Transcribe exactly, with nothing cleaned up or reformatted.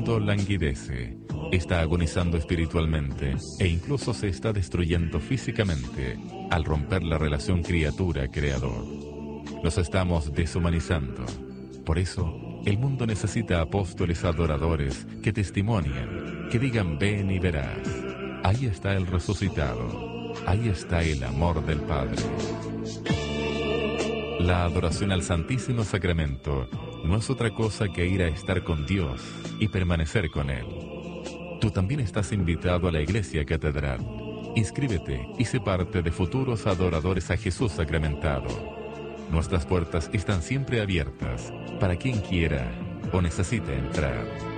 mundo languidece, está agonizando espiritualmente e incluso se está destruyendo físicamente al romper la relación criatura-creador. Nos estamos deshumanizando. Por eso, el mundo necesita apóstoles adoradores que testimonien, que digan ven y verás. Ahí está el resucitado, ahí está el amor del Padre. La adoración al Santísimo Sacramento no es otra cosa que ir a estar con Dios y permanecer con Él. Tú también estás invitado a la Iglesia Catedral. Inscríbete y sé parte de futuros adoradores a Jesús sacramentado. Nuestras puertas están siempre abiertas para quien quiera o necesite entrar.